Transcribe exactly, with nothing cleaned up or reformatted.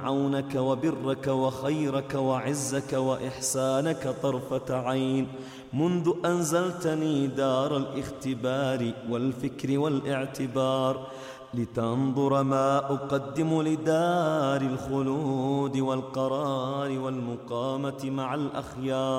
عونك وبرك وخيرك وعزك وإحسانك طرفة عين منذ أنزلتني دار الاختبار والفكر والاعتبار، لتنظر ما أقدم لدار الخلود والقرار والمقامة مع الأخيار.